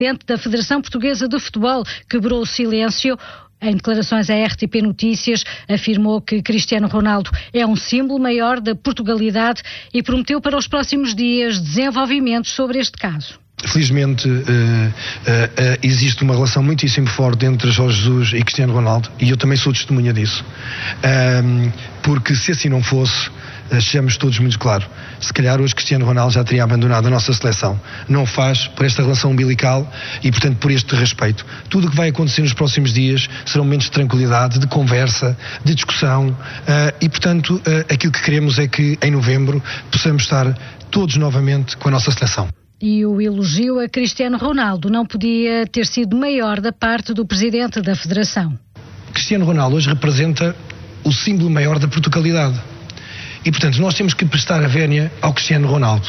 presidente da Federação Portuguesa de Futebol quebrou o silêncio. Em declarações à RTP Notícias, afirmou que Cristiano Ronaldo é um símbolo maior da Portugalidade e prometeu para os próximos dias desenvolvimentos sobre este caso. Felizmente existe uma relação muitíssimo forte entre Jorge Jesus e Cristiano Ronaldo, e eu também sou testemunha disso, porque se assim não fosse, sejamos todos muito claros, se calhar hoje Cristiano Ronaldo já teria abandonado a nossa seleção. Não o faz por esta relação umbilical e, portanto, por este respeito. Tudo o que vai acontecer nos próximos dias serão momentos de tranquilidade, de conversa, de discussão, e, portanto, aquilo que queremos é que em novembro possamos estar todos novamente com a nossa seleção. E o elogio a Cristiano Ronaldo não podia ter sido maior da parte do presidente da Federação. Cristiano Ronaldo hoje representa o símbolo maior da Portugalidade. E, portanto, nós temos que prestar a vénia ao Cristiano Ronaldo.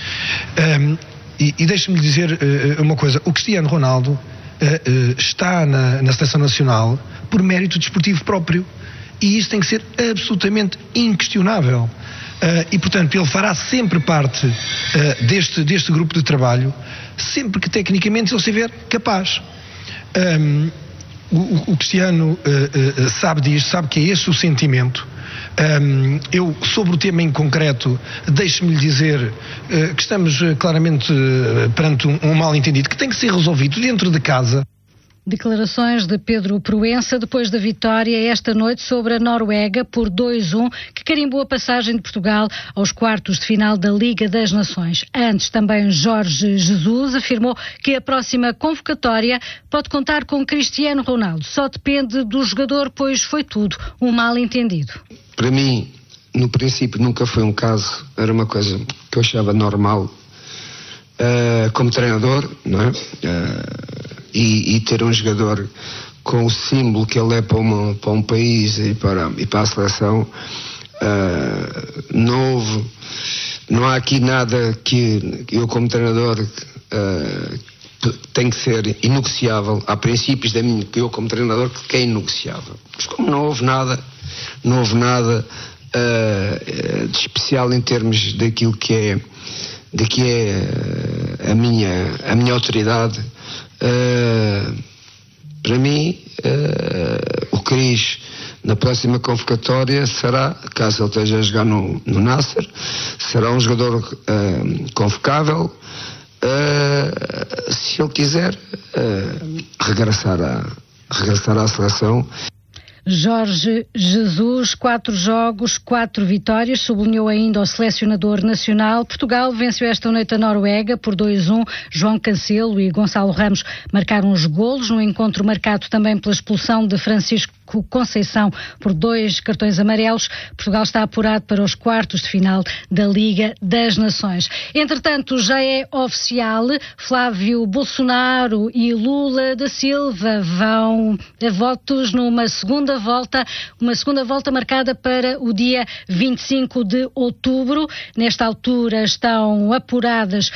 E deixe-me dizer uma coisa. O Cristiano Ronaldo está na Seleção Nacional por mérito desportivo próprio. E isso tem que ser absolutamente inquestionável. E, portanto, ele fará sempre parte deste grupo de trabalho, sempre que tecnicamente ele estiver capaz. O Cristiano sabe disto, sabe que é esse o sentimento. Eu, sobre o tema em concreto, deixe-me lhe dizer que estamos claramente perante um mal-entendido que tem que ser resolvido dentro de casa. Declarações de Pedro Proença depois da vitória esta noite sobre a Noruega por 2-1, que carimbou a passagem de Portugal aos quartos de final da Liga das Nações. Antes, também Jorge Jesus afirmou que a próxima convocatória pode contar com Cristiano Ronaldo. Só depende do jogador, pois foi tudo um mal-entendido. Para mim, no princípio, nunca foi um caso, era uma coisa que eu achava normal como treinador, não é? E ter um jogador com o símbolo que ele é para um país e para a seleção, não há aqui nada que eu como treinador tem que ser inegociável. Há princípios que eu como treinador que é inegociável. Mas como não houve nada de especial em termos daquilo que é a minha autoridade, para mim, o Cris na próxima convocatória será, caso ele esteja a jogar no Nasser, será um jogador convocável, se ele quiser regressar à seleção. Jorge Jesus, 4 jogos, 4 vitórias, sublinhou ainda o selecionador nacional. Portugal venceu esta noite a Noruega por 2-1. João Cancelo e Gonçalo Ramos marcaram os golos, no encontro marcado também pela expulsão de Francisco Conceição por 2 cartões amarelos. Portugal está apurado para os quartos de final da Liga das Nações. Entretanto, já é oficial, Flávio Bolsonaro e Lula da Silva vão a votos numa segunda volta marcada para o dia 25 de outubro. Nesta altura estão apuradas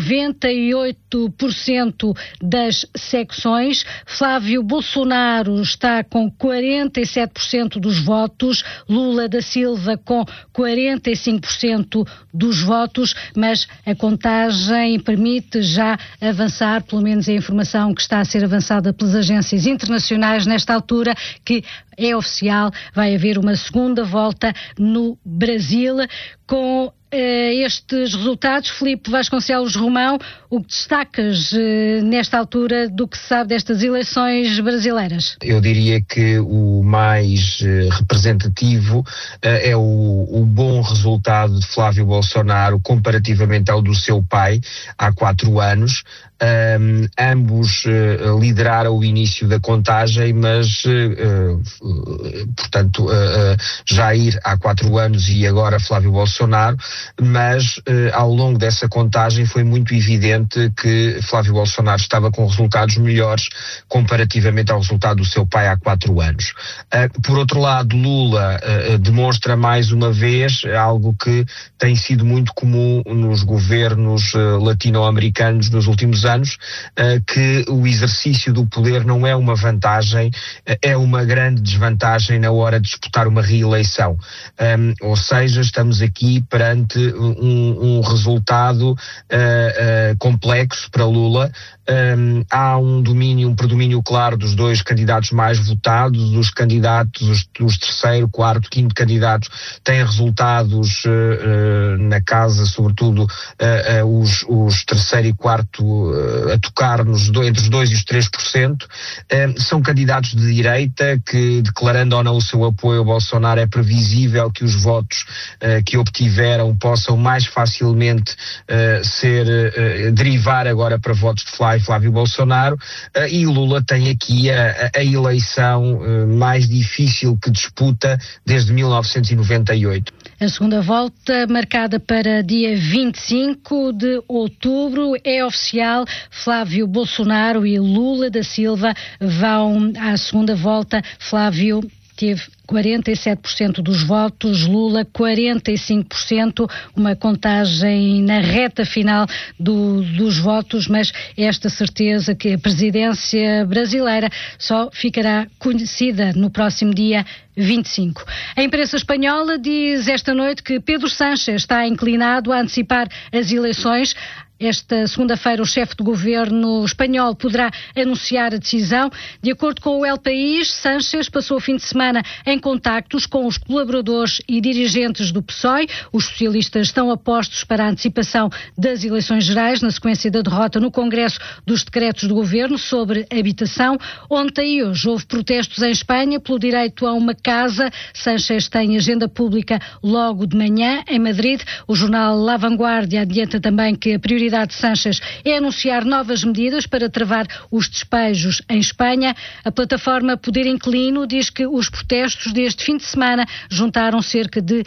98% das secções. Flávio Bolsonaro está com 47% dos votos, Lula da Silva com 45% dos votos, mas a contagem permite já avançar, pelo menos a informação que está a ser avançada pelas agências internacionais nesta altura, que é oficial, vai haver uma segunda volta no Brasil. Com estes resultados, Filipe Vasconcelos Romão, o que destacas nesta altura do que se sabe destas eleições brasileiras? Eu diria que o mais representativo é o bom resultado de Flávio Bolsonaro comparativamente ao do seu pai há 4 anos. Ambos lideraram o início da contagem, mas portanto Jair há 4 anos e agora Flávio Bolsonaro, mas ao longo dessa contagem foi muito evidente que Flávio Bolsonaro estava com resultados melhores comparativamente ao resultado do seu pai há 4 anos. Por outro lado, Lula demonstra mais uma vez algo que tem sido muito comum nos governos latino-americanos nos últimos anos, que o exercício do poder não é uma vantagem, é uma grande desvantagem na hora de disputar uma reeleição. Ou seja, estamos aqui perante um resultado complexo para Lula, há um predomínio claro dos dois candidatos mais votados. Os candidatos, os terceiro, quarto, quinto candidatos têm resultados na casa, sobretudo os terceiro e quarto a tocar entre os 2% e os 3%. São candidatos de direita que, declarando ou não o seu apoio ao Bolsonaro, é previsível que os votos que obtiveram possam mais facilmente derivar agora para votos de Flávio Bolsonaro, e Lula tem aqui a eleição mais difícil que disputa desde 1998. A segunda volta, marcada para dia 25 de outubro, é oficial. Flávio Bolsonaro e Lula da Silva vão à segunda volta. Flávio teve 47% dos votos, Lula 45%, uma contagem na reta final dos votos, mas esta certeza que a presidência brasileira só ficará conhecida no próximo dia 25. A imprensa espanhola diz esta noite que Pedro Sánchez está inclinado a antecipar as eleições. Esta segunda-feira, o chefe de governo espanhol poderá anunciar a decisão. De acordo com o El País, Sánchez passou o fim de semana em contactos com os colaboradores e dirigentes do PSOE. Os socialistas estão apostos para a antecipação das eleições gerais, na sequência da derrota no Congresso dos decretos do governo sobre habitação. Ontem e hoje houve protestos em Espanha pelo direito a uma casa. Sánchez tem agenda pública logo de manhã em Madrid. O jornal La Vanguardia adianta também que a prioridade de Sánchez é anunciar novas medidas para travar os despejos em Espanha. A plataforma Poder Inquilino diz que os protestos deste fim de semana juntaram cerca de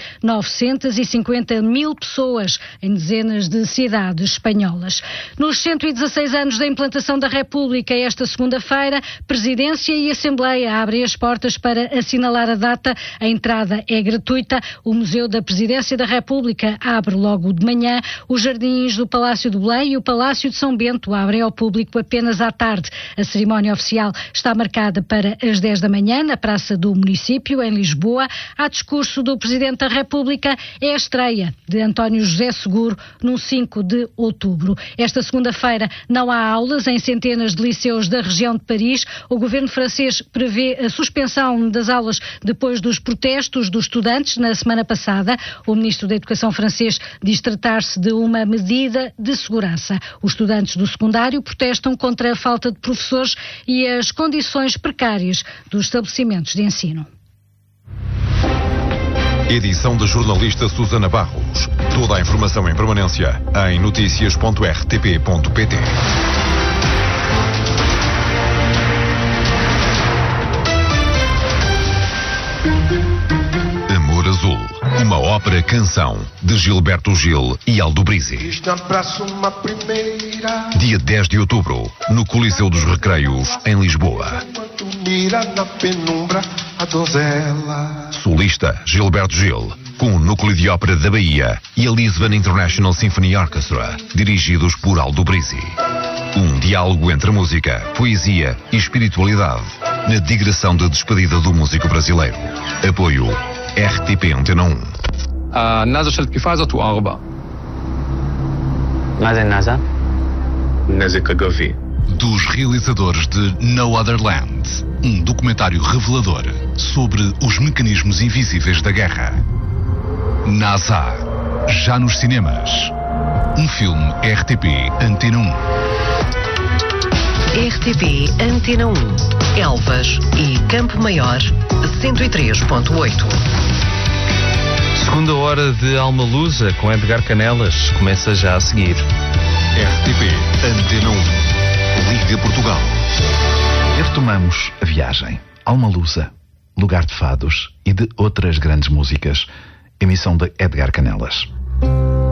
950 mil pessoas em dezenas de cidades espanholas. Nos 116 anos da implantação da República, esta segunda-feira, Presidência e Assembleia abrem as portas para assinalar a data. A entrada é gratuita. O Museu da Presidência da República abre logo de manhã. Os jardins do Palácio de Belém e o Palácio de São Bento abrem ao público apenas à tarde. A cerimónia oficial está marcada para as 10 da manhã na Praça do Município, em Lisboa. Há discurso do Presidente da República. É a estreia de António José Seguro no 5 de outubro. Esta segunda-feira não há aulas em centenas de liceus da região de Paris. O governo francês prevê a suspensão das aulas depois dos protestos dos estudantes na semana passada. O ministro da Educação francês diz tratar-se de uma medida de segurança. Os estudantes do secundário protestam contra a falta de professores e as condições precárias dos estabelecimentos de ensino. Edição da jornalista Susana Barros. Toda a informação em permanência em noticias.rtp.pt. Amor Azul, uma ópera-canção de Gilberto Gil e Aldo Brizzi. Dia 10 de outubro, no Coliseu dos Recreios, em Lisboa. Solista Gilberto Gil, com o Núcleo de Ópera da Bahia e a Lisbon International Symphony Orchestra, dirigidos por Aldo Brizzi. Um diálogo entre música, poesia e espiritualidade, na digressão de despedida do músico brasileiro. Apoio RTP Antena 1. النازة شلت كفازة وأربعة. ماذا النازة؟ نازة كغافي. Dos realizadores de No Other Land, um documentário revelador sobre os mecanismos invisíveis da guerra. NASA, já nos cinemas. Um filme RTP Antena 1. RTP Antena 1, Elvas e Campo Maior, 103.8. Segunda hora de Alma Lusa com Edgar Canelas começa já a seguir. RTP Antena 1, Liga Portugal. E retomamos a viagem. Alma Lusa, lugar de fados e de outras grandes músicas. Emissão de Edgar Canelas.